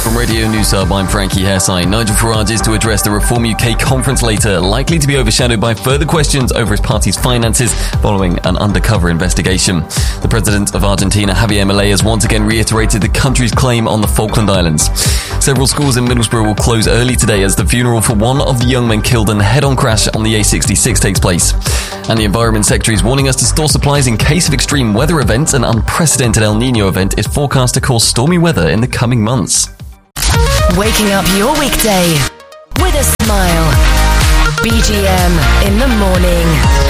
From Radio News Hub, I'm Frankie Hessine. Nigel Farage is to address the Reform UK conference later, likely to be overshadowed by further questions over his party's finances following an undercover investigation. The president of Argentina, Javier Milei, has once again reiterated the country's claim on the Falkland Islands. Several schools in Middlesbrough will close early today as the funeral for one of the young men killed in a head-on crash on the A66 takes place. And the Environment Secretary is warning us to store supplies in case of extreme weather events. An unprecedented El Niño event is forecast to cause stormy weather in the coming months. Waking up your weekday with a smile. BGM in the morning.